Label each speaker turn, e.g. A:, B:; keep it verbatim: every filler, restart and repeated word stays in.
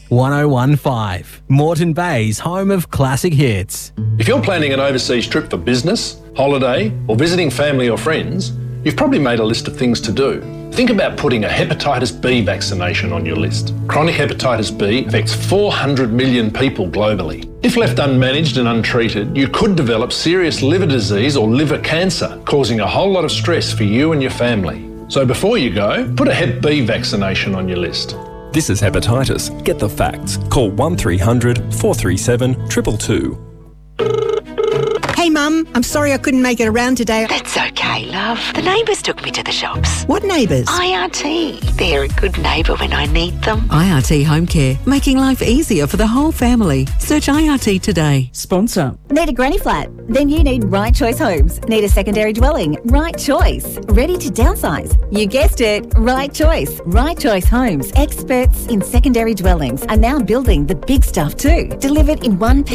A: one oh one point five. Moreton Bay's home of classic hits.
B: If you're planning an overseas trip for business, holiday, or visiting family or friends, you've probably made a list of things to do. Think about putting a hepatitis B vaccination on your list. Chronic hepatitis B affects four hundred million people globally. If left unmanaged and untreated, you could develop serious liver disease or liver cancer, causing a whole lot of stress for you and your family. So before you go, put a Hep B vaccination on your list.
C: This is hepatitis. Get the facts. Call one three hundred four three seven two two two.
D: Hey Mum, I'm sorry I couldn't make it around today.
E: That's okay, love. The neighbours took me to the shops.
D: What neighbours?
E: I R T. They're a good neighbour when I need them.
F: I R T Home Care, making life easier for the whole family. Search I R T today. Sponsor.
G: Need a granny flat? Then you need Right Choice Homes. Need a secondary dwelling? Right Choice. Ready to downsize? You guessed it, Right Choice. Right Choice Homes, experts in secondary dwellings, are now building the big stuff too. Delivered in one